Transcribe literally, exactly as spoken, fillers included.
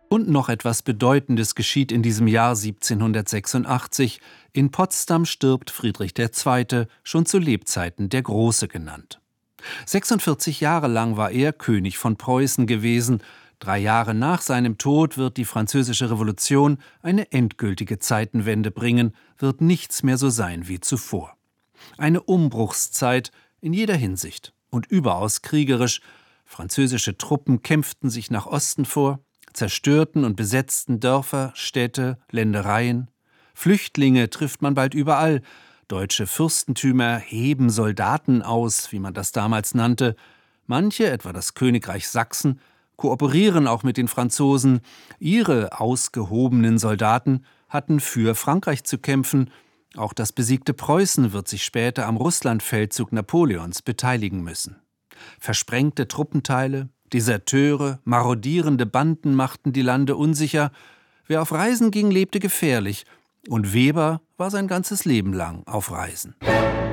Und noch etwas Bedeutendes geschieht in diesem Jahr siebzehnhundertsechsundachtzig. In Potsdam stirbt Friedrich der Zweite, schon zu Lebzeiten der Große genannt. sechsundvierzig Jahre lang war er König von Preußen gewesen. Drei Jahre nach seinem Tod wird die Französische Revolution eine endgültige Zeitenwende bringen, wird nichts mehr so sein wie zuvor. Eine Umbruchszeit in jeder Hinsicht und überaus kriegerisch. Französische Truppen kämpften sich nach Osten vor, zerstörten und besetzten Dörfer, Städte, Ländereien. Flüchtlinge trifft man bald überall. Deutsche Fürstentümer heben Soldaten aus, wie man das damals nannte. Manche, etwa das Königreich Sachsen, kooperieren auch mit den Franzosen. Ihre ausgehobenen Soldaten hatten für Frankreich zu kämpfen. Auch das besiegte Preußen wird sich später am Russlandfeldzug Napoleons beteiligen müssen. Versprengte Truppenteile, Deserteure, marodierende Banden machten die Lande unsicher. Wer auf Reisen ging, lebte gefährlich. Und Weber war sein ganzes Leben lang auf Reisen.